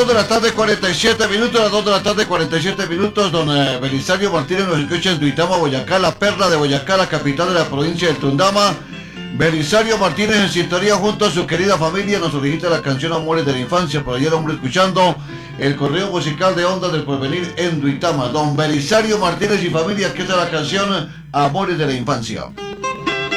2 de la tarde, 47 minutos, las 2 de la tarde, 47 minutos, don Belisario Martínez nos escucha en Duitama, Boyacá, la perla de Boyacá, la capital de la provincia de Tundama. Belisario Martínez en sintonía junto a su querida familia, nos solicita la canción Amores de la Infancia, por ayer hombre escuchando el correo musical de Ondas del Porvenir en Duitama. Don Belisario Martínez y familia, que es la canción Amores de la Infancia.